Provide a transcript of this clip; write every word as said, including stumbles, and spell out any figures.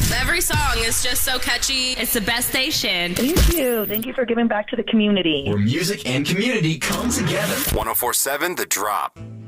Every song is just so catchy. It's the best station. Thank you. Thank you for giving back to the community. Where music and community come together. one oh four point seven The Drop.